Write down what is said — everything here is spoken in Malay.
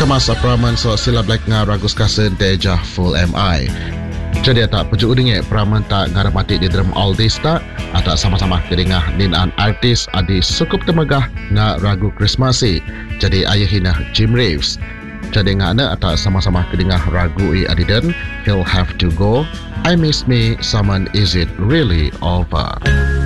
kemas peraman so sila black nga ragus kasen deja full MI. Jadi tak pujuk udingnya peraman tak ngarap mati di dalam oldies tak atau sama-sama keringah ninan artis adi cukup temegah nga ragu Krismasi. Jadi ayahina Jim Reeves. Jadi ngana atau sama-sama keringah ragu adiden He'll Have to Go, I Miss Me, Someone Is It Really Over.